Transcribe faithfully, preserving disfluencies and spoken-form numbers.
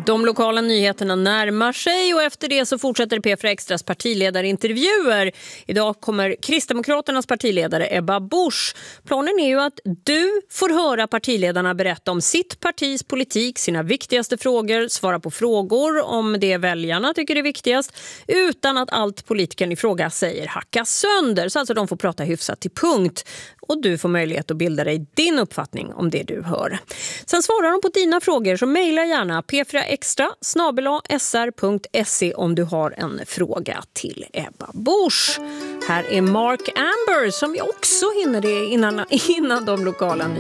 De lokala nyheterna närmar sig och efter det så fortsätter P fyra Extras partiledarintervjuer. Idag kommer Kristdemokraternas partiledare Ebba Busch. Planen är ju att du får höra partiledarna berätta om sitt partis politik, sina viktigaste frågor, svara på frågor om det väljarna tycker är viktigast utan att allt politikern i fråga säger hackas sönder. Så alltså de får prata hyfsat till punkt och du får möjlighet att bilda dig din uppfattning om det du hör. Sen svarar de på dina frågor så mejla gärna p fyra extra snabel-a s r punkt se om du har en fråga till Ebba Busch. Här är Mark Amber som vi också hinner det innan, innan de lokala